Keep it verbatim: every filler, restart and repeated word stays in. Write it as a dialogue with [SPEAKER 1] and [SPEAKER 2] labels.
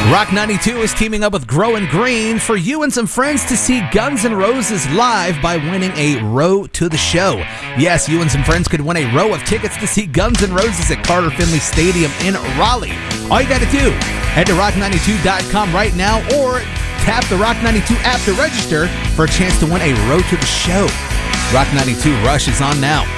[SPEAKER 1] Rock ninety-two is teaming up with Growing Green for you and some friends to see Guns N' Roses live by winning a row to the show. Yes, you and some friends could win a row of tickets to see Guns N' Roses at Carter Finley Stadium in Raleigh. All you got to do, head to rock ninety-two dot com right now or tap the Rock ninety-two app to register for a chance to win a row to the show. Rock ninety-two Rush is on now.